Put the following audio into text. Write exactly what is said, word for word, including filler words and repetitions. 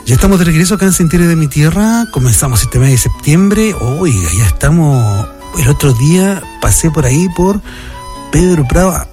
Ya estamos de regreso acá en Sentiero de mi Tierra. Comenzamos este mes de septiembre. Oiga, ya estamos. El otro día pasé por ahí por Pedro Prado.